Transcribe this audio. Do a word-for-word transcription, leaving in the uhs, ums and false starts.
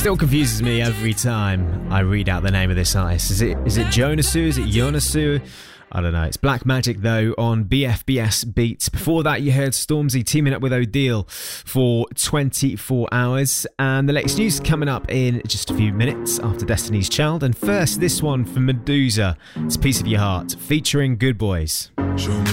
Still confuses me every time I read out the name of this artist. Is it is it Jonasu? Is it Yonasu? I don't know. It's Black Magic, though, on B F B S Beats. Before that, you heard Stormzy teaming up with Odile for twenty-four hours. And the latest news coming up in just a few minutes after Destiny's Child. And first, this one from Medusa. It's Piece of Your Heart, featuring Good Boys. Show me